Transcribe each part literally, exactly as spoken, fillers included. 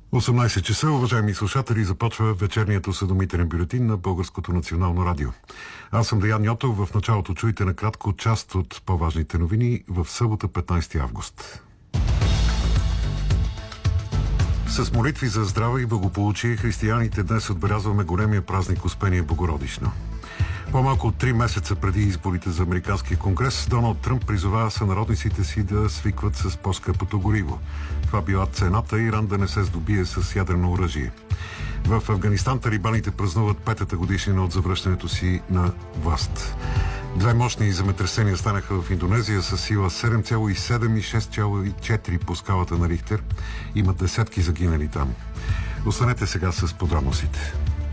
осемнайсет часа, уважаеми слушатели, започва вечерният осведомителен бюлетин на Българското национално радио. Аз съм Деян Йотов. В началото чуйте накратко част от по-важните новини в събота, петнайсети август. С молитви за здраве и благополучие християните днес отбелязваме големия празник Успение Богородично. По-малко от три месеца преди изборите за Американския конгрес, Доналд Тръмп призова сънародниците си да свикват с по-скъпото гориво. Това била цената Иран да не се здобие с ядрено оръжие. В Афганистан талибаните празнуват петата годишнина от завръщането си на власт. Две мощни земетресения станаха в Индонезия с сила седем цяло и седем и шест цяло и четири по скалата на Рихтер. Има десетки загинали там. Останете сега с подробностите.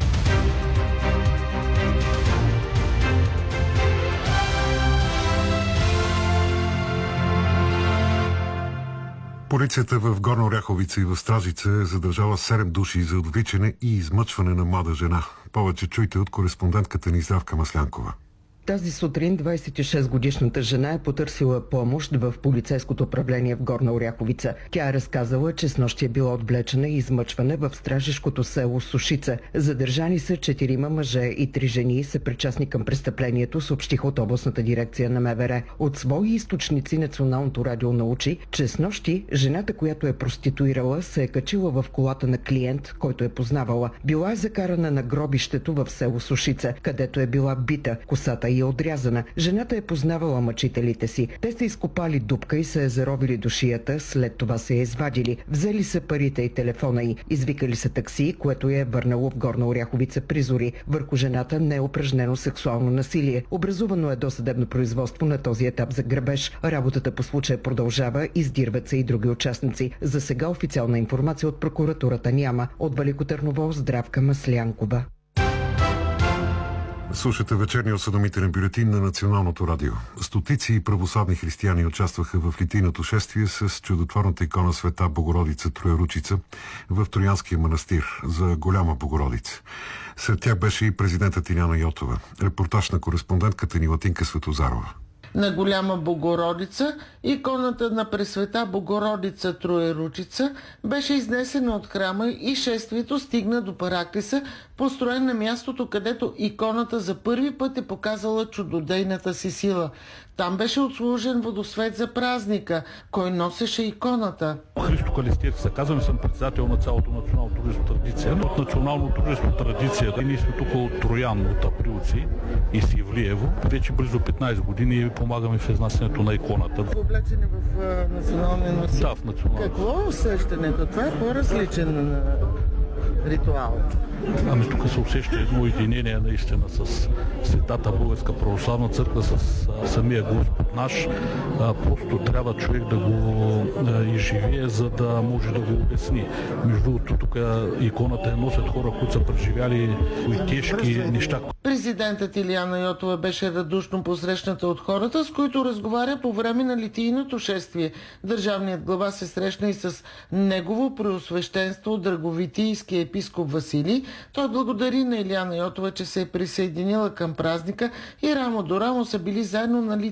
Полицията в Горна Оряховица и в Стражица е задържала седем души за отвличане и измъчване на млада жена. Повече чуйте от кореспондентката ни Здравка Маслянкова. Тази сутрин двайсет и шест годишната жена е потърсила помощ в полицейското управление в Горна Оряховица. Тя е разказала, че снощи е била отвлечена и измъчване в стражешкото село Сушица. Задържани са четирима мъже и три жени, са причастни към престъплението, съобщиха от областната дирекция на МВР. От свои източници Националното радио научи, че снощи жената, която е проституирала, се е качила в колата на клиент, който е познавала. Била е закарана на гробището в село Сушица, където е била бита, косата и е отрязана. Жената е познавала мъчителите си. Те са изкопали дупка и се е заровили до шията, след това се е извадили. Взели са парите и телефона й. Извикали са такси, което я е върнало в Горна Оряховица при зори. Върху жената не е упражнено сексуално насилие. Образувано е досъдебно производство на този етап за грабеж. Работата по случая продължава, издирват се и други участници. За сега официална информация от прокуратурата няма. От Велико Търново, Здравка Маслянкова. Слушате вечерния осведомителен бюлетин на Националното радио. Стотици православни християни участваха в литийното шествие с чудотворната икона Света Богородица Троеручица в Троянския манастир за Голяма Богородица. Сред тях беше и президентът Иляна Йотова. Репортаж на кореспондентката ни Латинка Светозарова. На Голяма Богородица, иконата на Пресвета Богородица Троеручица беше изнесена от храма и шествието стигна до Параклиса, построен на мястото, където иконата за първи път е показала чудодейната си сила. Там беше отслужен водосвет за празника. Кой носеше иконата? Христо Калистиев се казвам, съм председател на цялото национално дружество Традиция. От национално дружество Традиция и ние сме тук от Троян, от Априлци и Сивлиево. Вече близо петнайсет години помагаме в изнасянето на иконата. Облечени в а, националния носител. Да, в националния. Какво е усещането? Това е по-различен ритуал. Ами тук се усеща едно единение наистина с Светата Българска православна църква, с а, самия Господ наш. А, просто трябва човек да го а, изживее, за да може да го обясни. Между другото, тук иконата я носят хора, които са преживяли кои тежки неща. Президентът Иляна Йотова беше радушно посрещната от хората, с които разговаря по време на литийното шествие. Държавният глава се срещна и с негово преосвещенство Драговитийски епископ Василий. Той благодари на Иляна Йотова, че се е присъединила към празника и рамо до рамо са били заедно на